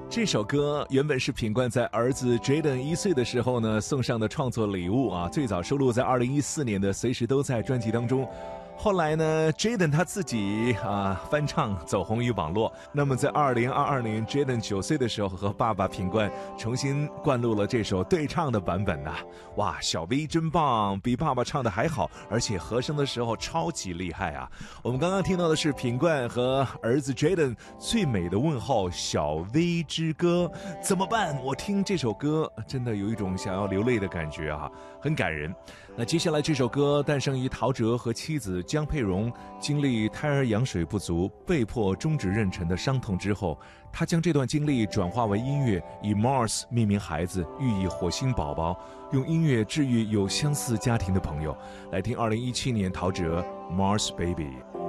这首歌原本是品冠在儿子 Jaden 1岁的时候呢送上的创作礼物啊，最早收录在2014年的《随时都在》专辑当中。后来呢 Jaden 他自己翻唱走红于网络。那么在2022年 Jaden 9岁的时候，和爸爸品冠重新灌录了这首对唱的版本啊。哇，小 V 真棒，比爸爸唱的还好，而且和声的时候超级厉害啊。我们刚刚听到的是品冠和儿子 Jaden 最美的问候，小 V 之歌。怎么办？我听这首歌真的有一种想要流泪的感觉啊，很感人。那接下来这首歌诞生于陶喆和妻子江佩蓉经历胎儿羊水不足被迫终止妊娠的伤痛之后，他将这段经历转化为音乐，以 Mars 命名孩子，寓意火星宝宝，用音乐治愈有相似家庭的朋友。来听2017年陶喆 Mars Baby。